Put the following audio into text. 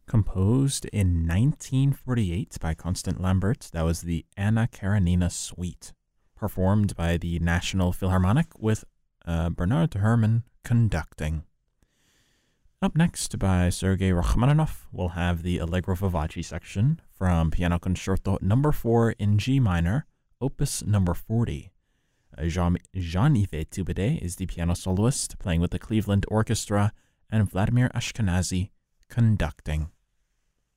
Composed in 1948 by Constant Lambert, that was the Anna Karenina Suite, performed by the National Philharmonic with Bernard Herrmann conducting. Up next, by Sergei Rachmaninoff, we'll have the Allegro Vivace section from Piano Concerto Number 4 in G minor, Opus Number 40. Jean-Yves Thubaudet is the piano soloist, playing with the Cleveland Orchestra, and Vladimir Ashkenazy conducting.